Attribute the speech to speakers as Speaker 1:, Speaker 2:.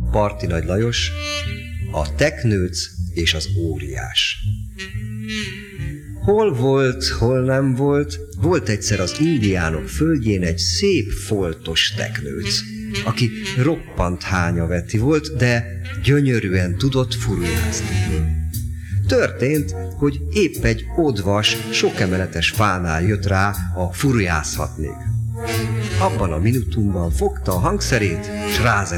Speaker 1: Parti Nagy Lajos, a teknőc és az óriás. Hol volt, hol nem volt, volt egyszer az indiánok földjén egy szép foltos teknőc, aki roppant hányaveti volt, de gyönyörűen tudott furujázni. Történt, hogy épp egy odvas, sokemeletes fánál jött rá, ha furujászhatnék. Abban a minutumban fogta a hangszerét, s rázendült.